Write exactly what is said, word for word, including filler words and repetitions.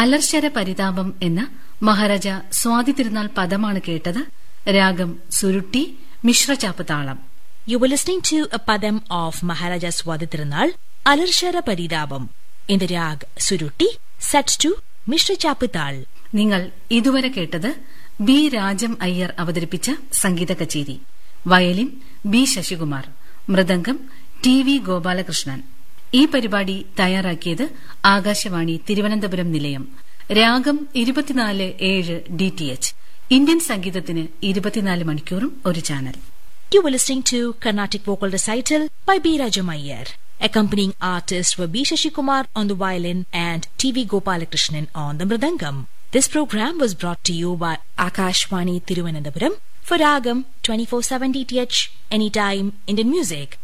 അലർശര പരിതാപം എന്ന മഹാരാജ സ്വാതി തിരുനാൾ പദമാണ് കേട്ടത്. രാഗം സുരുട്ടി, മിശ്രചാപ്പ് താളം. You were listening to a padam of Maharaja Swati Tirunal, Alarshara Paridabam, in the rag Surutti, set to Mishra Chapital. നിങ്ങൾ ഇതുവരെ കേട്ടത് ബി രാജം അയ്യർ അവതരിപ്പിച്ച സംഗീത കച്ചേരി. Violin B Sasikumar, mridangam T V Gopalakrishnan. ഈ പരിപാടി തയ്യാറാക്കിയത് ആകാശവാണി തിരുവനന്തപുരം നിലയം. രാഗം ഇരുപത്തിനാല് ഏഴ് ഡി ടി എച്ച്. ഇന്ത്യൻ സംഗീതത്തിന് ഇരുപത്തിനാല് മണിക്കൂറും ഒരു channel. You were listening to Carnatic Vocal Recital by B. Rajamayyar. Accompanying artists were B. Shashikumar on the violin and T V Gopalakrishnan on the mridangam. This program was brought to you by Akashvani Tiruvananthapuram for Ragam twenty-four seven D T H, anytime Indian music.